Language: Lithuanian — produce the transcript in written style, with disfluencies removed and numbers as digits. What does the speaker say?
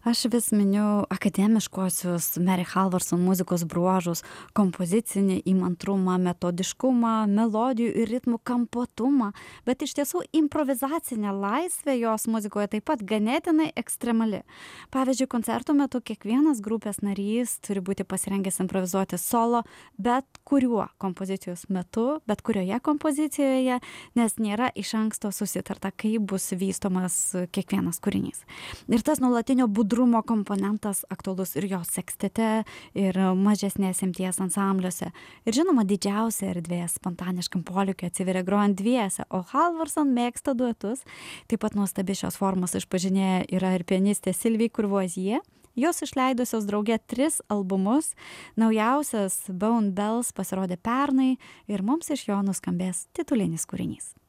Aš vis miniu akademiškuosius Mary Halvorson muzikos bruožus, kompozicinį įmantrumą, metodiškumą, melodijų ir ritmų kampuotumą, bet iš tiesų improvizacinė laisvė jos muzikoje taip pat ganėtinai ekstremali. Pavyzdžiui, koncerto metu kiekvienas grupės narys turi būti pasirengęs improvizuoti solo bet kuriuo kompozicijos metu, bet kurioje kompozicijoje, nes nėra iš anksto susitarta, kaip bus vystomas kiekvienas kūrinys. Ir tas nuolatinio budrumo komponentas aktualus ir jos sekstete, ir mažesnės imties ansambliuose. Ir žinoma, didžiausia erdvė spontaniškam polėkiui atsiveria grojant dviese, o Halvorson mėgsta duetus. Taip pat nuostabi šios formos išpažinėja yra ir pianistė Sylvie Courvoisier. Jos išleidusios drauge 3 albumus. Naujausias Bone Bells pasirodė pernai ir mums iš jo nuskambės titulinis kūrinys.